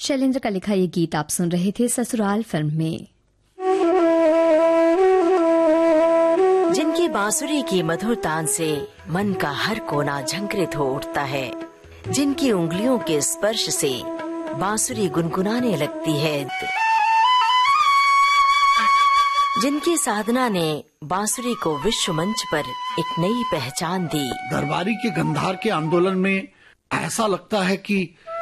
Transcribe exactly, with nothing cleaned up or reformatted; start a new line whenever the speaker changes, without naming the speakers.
शैलेंद्र का लिखा ये गीत आप सुन रहे थे ससुराल फिल्म में।
जिनकी बांसुरी की मधुर तान से मन का हर कोना झंकृत हो उठता है, जिनकी उंगलियों के स्पर्श से बांसुरी गुनगुनाने लगती है, जिनकी साधना ने बांसुरी को विश्व मंच पर एक नई पहचान दी।
दरबारी के गंधार के आंदोलन में ऐसा लगता है कि